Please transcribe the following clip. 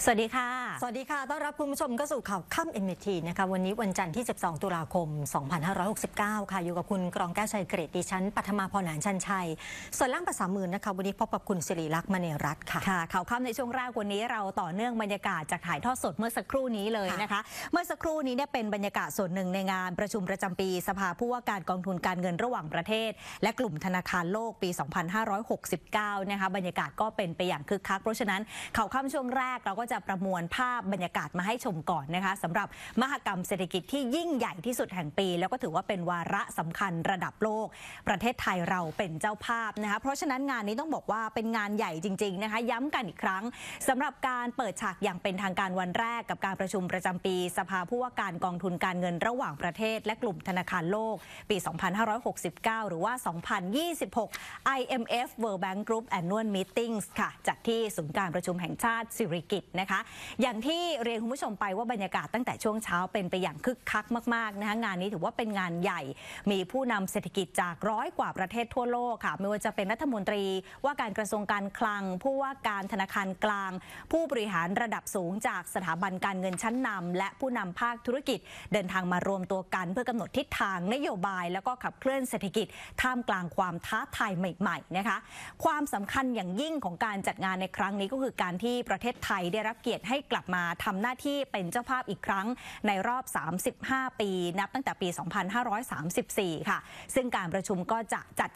สวัสดีค่ะสวัสดีค่ะต้อนรับคุณผู้ชมเข้าสู่ข่าวค่ำ MT นะคะวันนี้วันจันทร์ที่ 12 ตุลาคม 2569 ค่ะอยู่กับคุณกรองแก้วชัยเกรดดิฉันปัทมาพรหนานชันชัยส่วนล่างภาษามือนะคะวันนี้พบกับคุณศิริลักษณ์มณีรัตน์ค่ะข่าวค่ำในช่วงแรกวันนี้เราต่อเนื่องบรรยากาศจากถ่ายทอดสดเมื่อสักครู่นี้เลยนะคะเมื่อสักครู่นี้เนี่ยเป็นบรรยากาศส่วนหนึ่งในงานประชุมประจำปีสภาผู้ว่าการกองทุนการเงินระหว่างประเทศและกลุ่มธนาคารโลกปี 2569 นะคะบรรยากาศก็เป็นไปอย่างคึกคักเพราะฉะนั้นข่าวค่ำช่วงแรกเราก็จะประมวลภาพบรรยากาศมาให้ชมก่อนนะคะสำหรับมหกรรมเศรษฐกิจที่ยิ่งใหญ่ที่สุดแห่งปีแล้วก็ถือว่าเป็นวาระสำคัญระดับโลกประเทศไทยเราเป็นเจ้าภาพนะคะเพราะฉะนั้นงานนี้ต้องบอกว่าเป็นงานใหญ่จริงๆนะคะย้ำกันอีกครั้งสำหรับการเปิดฉากอย่างเป็นทางการวันแรกกับการประชุมประจำปีสภาผู้ว่าการกองทุนการเงินระหว่างประเทศและกลุ่มธนาคารโลกปี 2569 หรือว่า 2026 IMF World Bank Group Annual Meetings ค่ะจัดที่ศูนย์การประชุมแห่งชาติสิริกิติ์นะคะอย่างที่เรียนคุณผู้ชมไปว่าบรรยากาศตั้งแต่ช่วงเช้าเป็นไปอย่างคึกคักมากๆนะคะงานนี้ถือว่าเป็นงานใหญ่มีผู้นำเศรษฐกิจจาก100 กว่าประเทศทั่วโลกค่ะไม่ว่าจะเป็นรัฐมนตรีว่าการกระทรวงการคลังผู้ว่าการธนาคารกลางผู้บริหารระดับสูงจากสถาบันการเงินชั้นนำและผู้นำภาคธุรกิจเดินทางมารวมตัวกันเพื่อกำหนดทิศทางนโยบายแล้วก็ขับเคลื่อนเศรษฐกิจท่ามกลางความท้าทายใหม่ๆนะคะความสำคัญอย่างยิ่งของการจัดงานในครั้งนี้ก็คือการที่ประเทศไทยได้รับเกียรติให้กลับมาทำหน้าที่เป็นเจ้าภาพอีกครั้งในรอบ 35 ปีนับตั้งแต่ปี 2534 ค่ะซึ่งการประชุมก็จะจัด